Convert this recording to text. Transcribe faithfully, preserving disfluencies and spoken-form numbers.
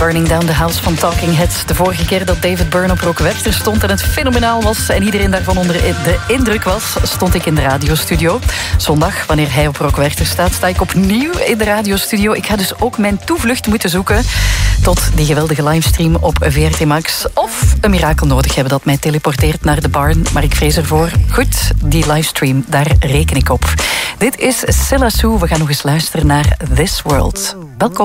Burning Down the House van Talking Heads. De vorige keer dat David Byrne op Rock Werchter stond en het fenomenaal was en iedereen daarvan onder de indruk was, stond ik in de radiostudio. Zondag, wanneer hij op Rock Werchter staat, sta ik opnieuw in de radiostudio. Ik ga dus ook mijn toevlucht moeten zoeken tot die geweldige livestream op V R T Max. Of een mirakel nodig hebben dat mij teleporteert naar de barn. Maar ik vrees ervoor. Goed, die livestream, daar reken ik op. Dit is Silla Sue. We gaan nog eens luisteren naar This World. Welkom.